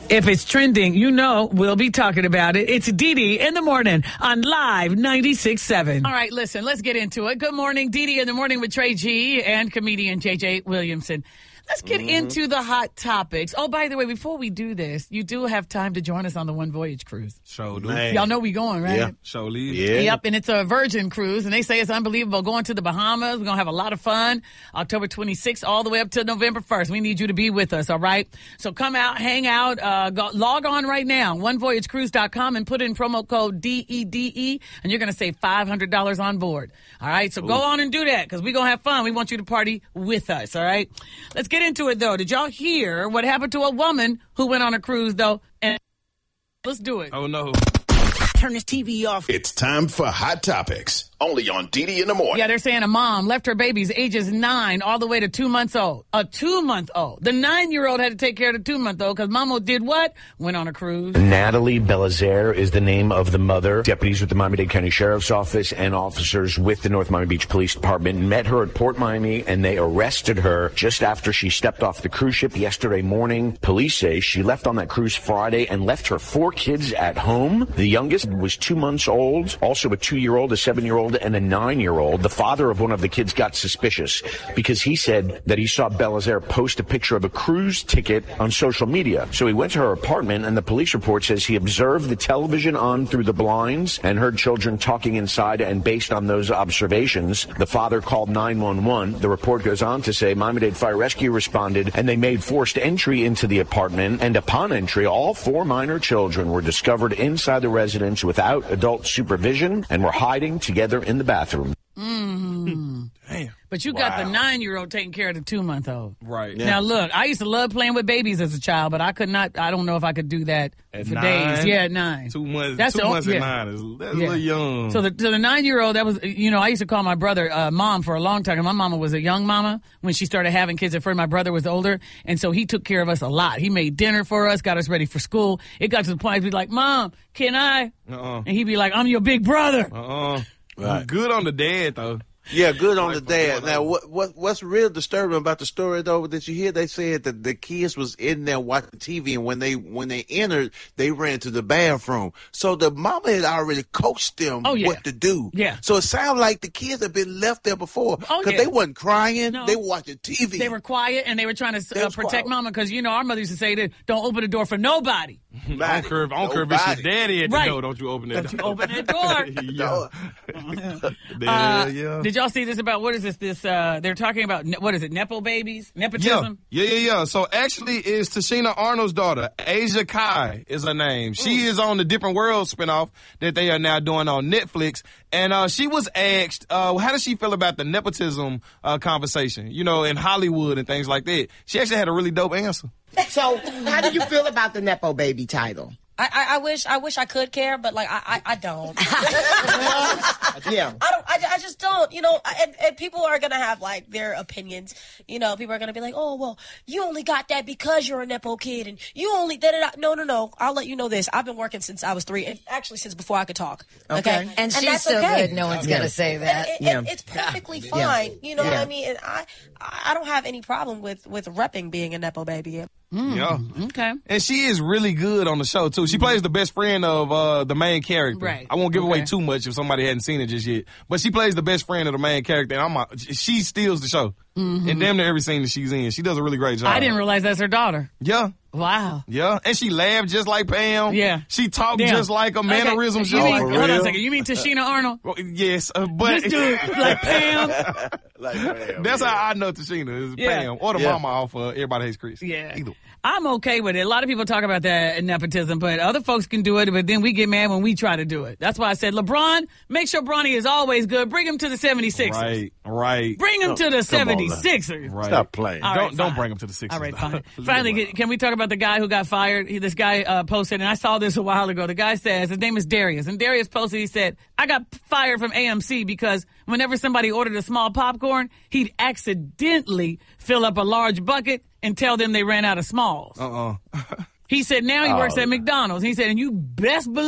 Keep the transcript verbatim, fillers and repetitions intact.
If it's trending, you know we'll be talking about it. It's Dee Dee in the morning on Live ninety-six point seven. All right, listen, let's get into it. Good morning, Dee Dee in the morning with Trey G and comedian J J Williamson. Let's get mm-hmm. into the hot topics. Oh, by the way, before we do this, you do have time to join us on the One Voyage cruise. Sure do. Man. Y'all know we going, right? Yeah, sure leave. Yeah. Yep, and it's a Virgin cruise, and they say it's unbelievable. Going to the Bahamas. We're going to have a lot of fun. October twenty-sixth all the way up to November first. We need you to be with us, all right? So come out, hang out, uh, go, log on right now, one voyage cruise dot com, and put in promo code D E D E, and you're going to save five hundred dollars on board. All right? So Ooh. Go on and do that, because we're going to have fun. We want you to party with us, all right? Let's get into it, though. Did y'all hear what happened to a woman who went on a cruise, though? And let's do it. Oh, no. Turn this T V off. It's time for Hot Topics, only on Dee Dee in the morning. Yeah, they're saying a mom left her babies ages nine all the way to two months old. A two-month-old. The nine-year-old had to take care of the two-month-old because Mama did what? Went on a cruise. Natalie Belizaire is the name of the mother. Deputies with the Miami-Dade County Sheriff's Office and officers with the North Miami Beach Police Department met her at Port Miami, and they arrested her just after she stepped off the cruise ship yesterday morning. Police say she left on that cruise Friday and left her four kids at home. The youngest was two months old, also a two-year-old, a seven-year-old, and a nine-year-old. The father of one of the kids got suspicious because he said that he saw Belizaire post a picture of a cruise ticket on social media. So he went to her apartment, and the police report says he observed the television on through the blinds and heard children talking inside, and based on those observations, the father called nine one one. The report goes on to say Miami-Dade Fire Rescue responded, and they made forced entry into the apartment, and upon entry, all four minor children were discovered inside the residence without adult supervision and were hiding together in the bathroom. Mm-hmm. Damn. But you wow. got the nine-year-old taking care of the two-month-old. Right. Yeah. Now, look, I used to love playing with babies as a child, but I could not, I don't know if I could do that at for nine? days. Yeah, at nine. Two months, that's two the, months yeah. at nine is that's yeah. a little young. So the, so the nine-year-old, that was, you know, I used to call my brother uh, mom for a long time. My mama was a young mama when she started having kids. At first, my brother was older, and so he took care of us a lot. He made dinner for us, got us ready for school. It got to the point he'd be like, Mom, can I? Uh-uh. And he'd be like, I'm your big brother. Uh-uh. Right. Good on the dad, though. Yeah, good on Like the dad. Now, what what what's real disturbing about the story though that you hear? They said that the kids was in there watching T V, and when they when they entered, they ran to the bathroom. So the mama had already coached them oh, yeah. what to do. Yeah. So it sounded like the kids had been left there before because oh, yeah. they wasn't crying. No. They were watching T V. They were quiet, and they were trying to uh, protect quiet. Mama because you know our mother used to say that don't open the door for nobody. I don't care if, I don't care if it's your daddy at the right. door. Don't you open that don't door. You open that door. yeah. uh, yeah. Did y'all see this about, what is this? This uh, they're talking about, what is it, Nepo babies? Nepotism? Yeah, yeah, yeah. yeah. So actually, it's Tashina Arnold's daughter, Asia Kai is her name. She Ooh. is on the Different World spinoff that they are now doing on Netflix. And uh, she was asked, uh, how does she feel about the nepotism uh, conversation, you know, in Hollywood and things like that? She actually had a really dope answer. So, how do you feel about the Nepo baby title? I, I, I wish I wish I could care, but like I, I, I don't. yeah, I don't. I, I just don't. You know, and, and people are gonna have like their opinions. You know, people are gonna be like, "Oh, well, you only got that because you're a Nepo kid, and you only da da da." No, no, no. I'll let you know this. I've been working since I was three, and actually since before I could talk. Okay, okay? and, and she's that's so okay. good. No one's yeah. gonna say that. And it, yeah. it, it's perfectly yeah. fine. Yeah. You know yeah. what I mean? And I, I don't have any problem with with repping being a Nepo baby. Mm, yeah. Okay. And she is really good on the show, too. She plays the best friend of uh, the main character. Right. I won't give okay. away too much if somebody hadn't seen it just yet. But she plays the best friend of the main character, and I'm a, she steals the show. Mm-hmm. And damn near every scene that she's in. She does a really great job. I didn't realize that's her daughter. Yeah. Wow. Yeah. And she laughed just like Pam. Yeah. She talked yeah. just like a mannerism okay. show. You mean, Oh, hold on a real? second. You mean Tashina Arnold? Well, yes, uh, but This dude, like Pam? like, man, that's yeah. how I know Tashina is Yeah. Pam or the Yeah. mama off uh, Everybody Hates Chris. Yeah. Either. I'm okay with it. A lot of people talk about that nepotism, but other folks can do it, but then we get mad when we try to do it. That's why I said, LeBron, make sure Bronny is always good. Bring him to the seventy-sixers. Right, right. Bring him Oh, to the come on seventy-sixers. Right. Stop playing. All don't right, don't fine. bring him to the Sixers. All right, though. fine. Leave Finally, him alone. get- can we talk about the guy who got fired? He, this guy uh, posted, and I saw this a while ago. The guy says, his name is Darius, and Darius posted, he said, I got fired from A M C because whenever somebody ordered a small popcorn, he'd accidentally fill up a large bucket and tell them they ran out of smalls. Uh-uh. He said now he Oh, works at yeah. McDonald's. He said, and you best believe